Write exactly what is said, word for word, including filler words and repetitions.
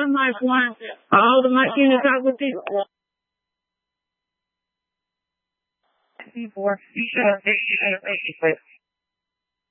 I'm like, one, all the my units I would do. Before, you should have, you should have,